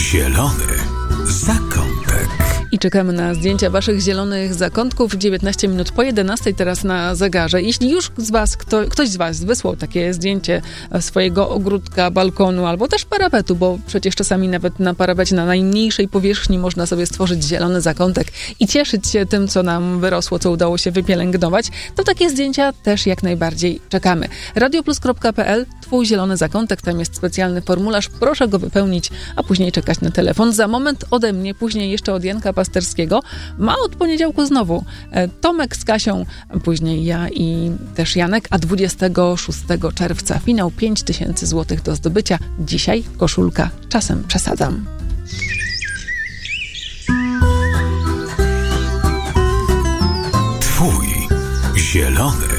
Zielony zakątek. I czekamy na zdjęcia waszych zielonych zakątków. 19 minut po 11 teraz na zegarze. Jeśli już ktoś z was wysłał takie zdjęcie swojego ogródka, balkonu albo też parapetu, bo przecież czasami nawet na parapecie, na najmniejszej powierzchni można sobie stworzyć zielony zakątek i cieszyć się tym, co nam wyrosło, co udało się wypielęgnować, to takie zdjęcia też jak najbardziej czekamy. radioplus.pl, twój zielony zakątek, tam jest specjalny formularz, proszę go wypełnić, a później czekać na telefon. Za moment ode mnie, później jeszcze od Janka Pasterskiego, ma od poniedziałku znowu Tomek z Kasią, później ja i też Janek, a 26 czerwca finał 5000 zł do zdobycia. Dzisiaj koszulka, czasem przesadzam. Twój zielony